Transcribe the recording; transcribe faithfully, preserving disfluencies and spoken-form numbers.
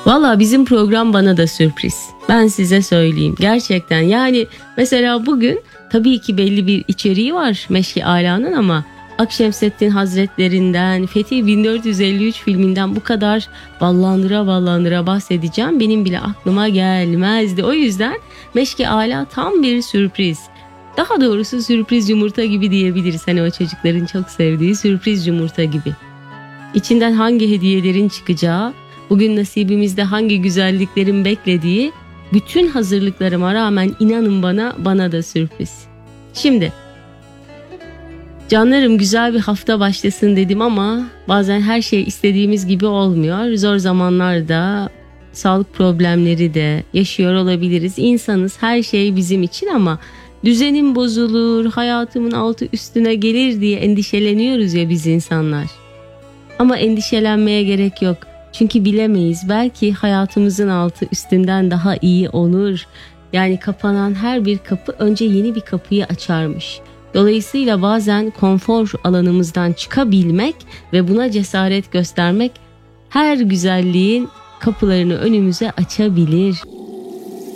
Valla bizim program bana da sürpriz. Ben size söyleyeyim gerçekten. Yani mesela bugün tabii ki belli bir içeriği var Meşki Ala'nın ama Akşemseddin Hazretlerinden, Fethi bin dört yüz elli üç filminden bu kadar ballandıra ballandıra bahsedeceğim benim bile aklıma gelmezdi. O yüzden Meşki Ala tam bir sürpriz. Daha doğrusu sürpriz yumurta gibi diyebiliriz. Hani o çocukların çok sevdiği sürpriz yumurta gibi. İçinden hangi hediyelerin çıkacağı, bugün nasibimizde hangi güzelliklerin beklediği, bütün hazırlıklarıma rağmen inanın bana, bana da sürpriz. Şimdi canlarım, güzel bir hafta başlasın dedim ama bazen her şey istediğimiz gibi olmuyor. Zor zamanlarda, sağlık problemleri de yaşıyor olabiliriz. İnsanız, her şey bizim için ama düzenim bozulur, hayatımın altı üstüne gelir diye endişeleniyoruz ya biz insanlar. Ama endişelenmeye gerek yok. Çünkü bilemeyiz. Belki hayatımızın altı üstünden daha iyi olur. Yani kapanan her bir kapı önce yeni bir kapıyı açarmış. Dolayısıyla bazen konfor alanımızdan çıkabilmek ve buna cesaret göstermek her güzelliğin kapılarını önümüze açabilir.